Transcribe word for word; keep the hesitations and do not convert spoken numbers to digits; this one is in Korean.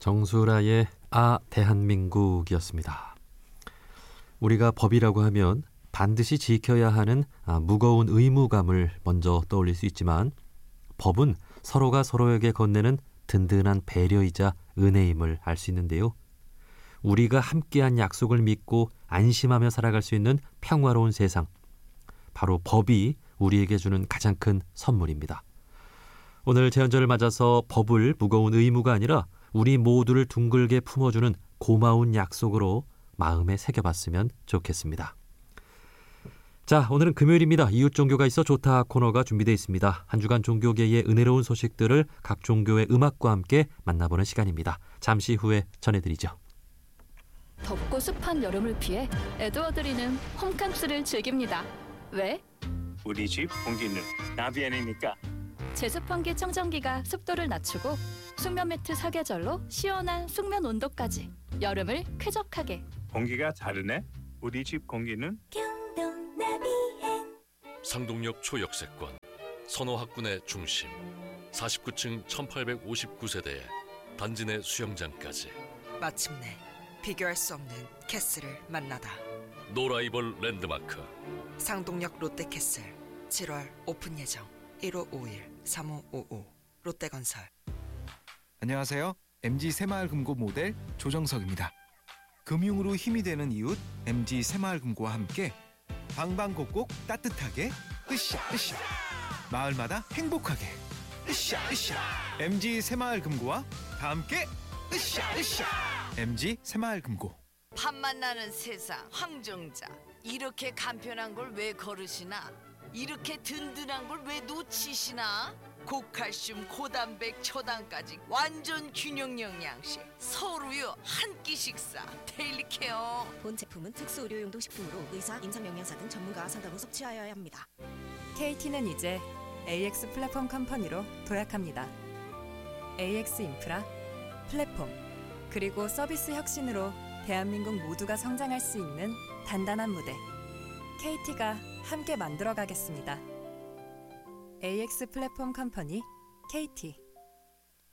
정수라의 아 대한민국이었습니다. 우리가 법이라고 하면 반드시 지켜야 하는 아, 무거운 의무감을 먼저 떠올릴 수 있지만 법은 서로가 서로에게 건네는 든든한 배려이자 은혜임을 알 수 있는데요. 우리가 함께한 약속을 믿고 안심하며 살아갈 수 있는 평화로운 세상, 바로 법이 우리에게 주는 가장 큰 선물입니다. 오늘 제헌절을 맞아서 법을 무거운 의무가 아니라 우리 모두를 둥글게 품어주는 고마운 약속으로 마음에 새겨봤으면 좋겠습니다. 자, 오늘은 금요일입니다. 이웃 종교가 있어 좋다 코너가 준비되어 있습니다. 한 주간 종교계의 은혜로운 소식들을 각 종교의 음악과 함께 만나보는 시간입니다. 잠시 후에 전해드리죠. 덥고 습한 여름을 피해 에드워드리는 홈캉스를 즐깁니다. 왜? 우리 집 공기는 나비엔이니까. 제습환기 청정기가 습도를 낮추고 숙면 매트 사계절로 시원한 숙면 온도까지 여름을 쾌적하게. 공기가 다르네. 우리 집 공기는 상동역 초역세권, 선호학군의 중심, 사십구 층 천팔백오십구 세대에 단지 내 수영장까지. 마침내 비교할 수 없는 캐슬을 만나다. 노라이벌 랜드마크 상동역 롯데캐슬 칠월 오픈 예정. 일오오일 삼오오오 롯데건설. 안녕하세요. 엠지 새마을금고 모델 조정석입니다. 금융으로 힘이 되는 이웃 엠지 새마을금고와 함께 방방곡곡 따뜻하게 으쌰 으쌰 마을마다 행복하게 으쌰 으쌰 엠지 새마을금고와 다 함께 으쌰 으쌰 엠지 새마을금고. 밥 만나는 세상 황정자, 이렇게 간편한 걸 왜 거르시나? 이렇게 든든한 걸 왜 놓치시나? 고칼슘, 고단백, 초당까지 완전 균형 영양식 서울우유 한 끼 식사 데일리 케어. 본 제품은 특수 의료용도 식품으로 의사, 임상영양사 등 전문가와 상담 후 섭취하여야 합니다. 케이티는 이제 에이엑스 플랫폼 컴퍼니로 도약합니다. 에이엑스 인프라, 플랫폼, 그리고 서비스 혁신으로 대한민국 모두가 성장할 수 있는 단단한 무대, 케이티가 함께 만들어가겠습니다. 에이엑스 플랫폼 컴퍼니 케이티.